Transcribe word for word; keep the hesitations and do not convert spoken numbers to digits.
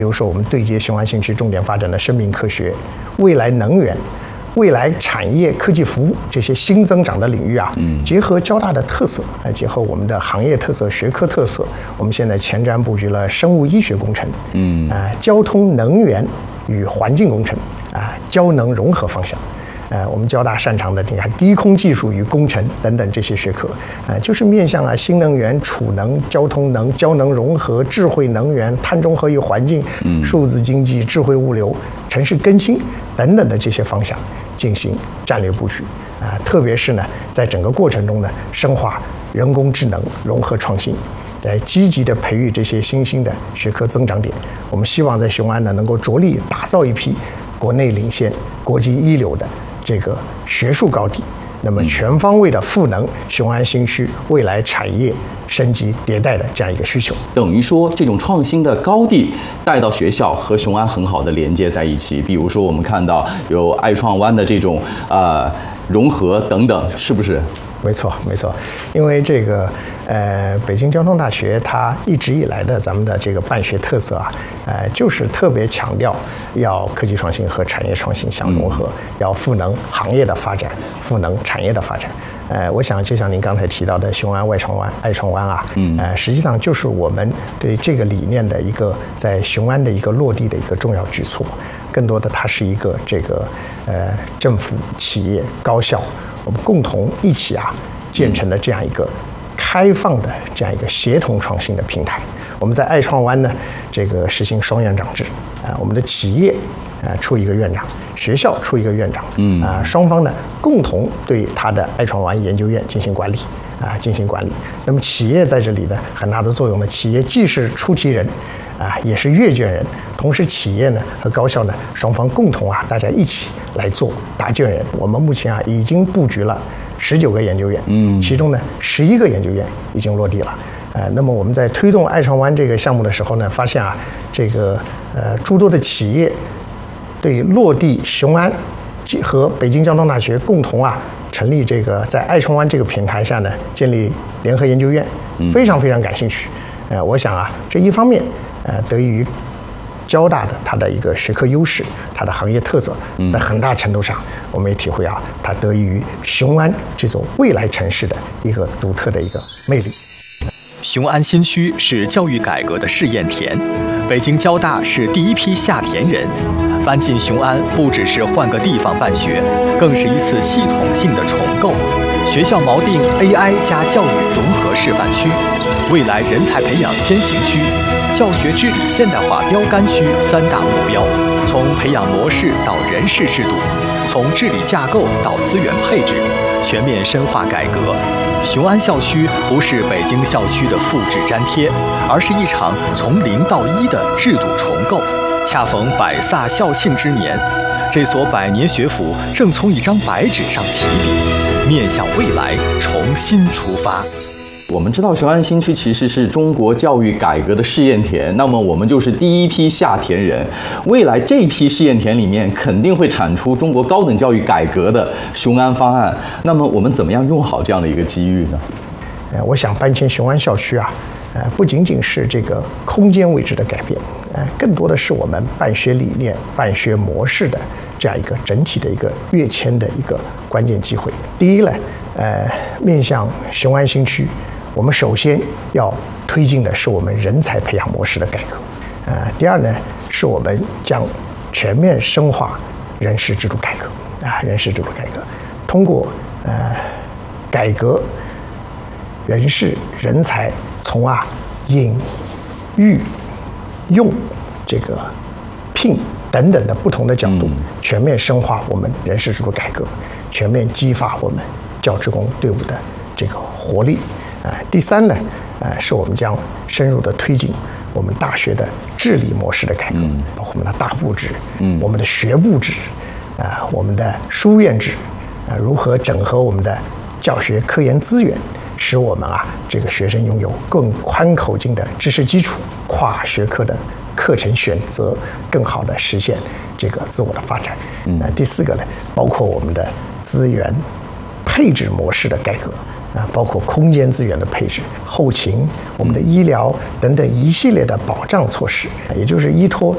比如说，我们对接雄安新区重点发展的生命科学、未来能源、未来产业、科技服务这些新增长的领域啊，嗯，结合交大的特色，呃，结合我们的行业特色、学科特色，我们现在前瞻布局了生物医学工程，嗯，啊、呃，交通能源与环境工程，啊、呃，交能融合方向。呃，我们交大擅长的，你看低空技术与工程等等这些学科，呃，就是面向啊新能源、储能、交通能、交能融合、智慧能源、碳中和与环境、数字经济、智慧物流、城市更新等等的这些方向进行战略布局啊、呃，特别是呢，在整个过程中呢，深化人工智能融合创新。来积极地培育这些新兴的学科增长点，我们希望在雄安呢能够着力打造一批国内领先、国际一流的这个学术高地，那么全方位的赋能雄安新区未来产业升级迭代的这样一个需求。 等于说，这种创新的高地带到学校和雄安很好的连接在一起。比如说，我们看到有爱创湾的这种呃融合等等，是不是？ 没错，没错，因为这个，呃，北京交通大学它一直以来的咱们的这个办学特色啊，呃，就是特别强调要科技创新和产业创新相融合，嗯、要赋能行业的发展，赋能产业的发展。呃，我想就像您刚才提到的雄安外创湾、爱创湾啊，嗯，呃，实际上就是我们对这个理念的一个在雄安的一个落地的一个重要举措。更多的，它是一个这个呃政府、企业、高校。我们共同一起啊，建成了这样一个开放的这样一个协同创新的平台。我们在爱创湾呢，这个实行双院长制啊、呃，我们的企业啊、呃、出一个院长，学校出一个院长，嗯啊、呃，双方呢共同对它的爱创湾研究院进行管理啊、呃，进行管理。那么企业在这里的很大的作用呢，企业既是出题人。啊，也是阅卷人，同时企业呢和高校呢双方共同啊，大家一起来做答卷人。我们目前啊已经布局了十九个研究院，嗯，其中呢十一个研究院已经落地了。呃，那么我们在推动爱创湾这个项目的时候呢，发现啊，这个呃诸多的企业对落地雄安和北京交通大学共同啊成立这个在爱创湾这个平台下呢建立联合研究院，非常非常感兴趣。呃，我想啊，这一方面。呃，得益于交大的它的一个学科优势，它的行业特色，在很大程度上，我们也体会啊，它得益于雄安这座未来城市的一个独特的一个魅力。 雄安新区是教育改革的试验田，北京交大是第一批下田人。搬进雄安不只是换个地方办学，更是一次系统性的重构。学校锚定 A I 加教育融合示范区，未来人才培养先行区，教学治理现代化标杆区三大目标，从培养模式到人事制度，从治理架构到资源配置，全面深化改革。雄安校区不是北京校区的复制粘贴，而是一场从零到一的制度重构。恰逢百飒校庆之年，这所百年学府正从一张白纸上起笔，面向未来重新出发。 我们知道雄安新区其实是中国教育改革的试验田，那么我们就是第一批下田人。未来这批试验田里面肯定会产出中国高等教育改革的雄安方案。那么我们怎么样用好这样的一个机遇呢？ 呃，我想搬迁雄安校区啊，呃，不仅仅是这个空间位置的改变，呃，更多的是我们办学理念、办学模式的这样一个整体的一个跃迁的一个关键机会。第一呢，呃，面向雄安新区。我们首先要推进的是我们人才培养模式的改革，呃，第二呢，是我们将全面深化人事制度改革啊，人事制度改革，通过呃改革人事人才从啊引、育、用这个聘等等的不同的角度，全面深化我们人事制度改革，全面激发我们教职工队伍的这个活力。呃，第三呢，呃，是我们将深入的推进我们大学的治理模式的改革，嗯、包括我们的大部制，嗯，我们的学部制，啊、呃，我们的书院制，啊、呃，如何整合我们的教学科研资源，使我们啊这个学生拥有更宽口径的知识基础，跨学科的课程选择，更好的实现这个自我的发展。嗯，呃，第四个呢，包括我们的资源配置模式的改革。啊，包括空间资源的配置、后勤、我们的医疗等等一系列的保障措施，也就是依托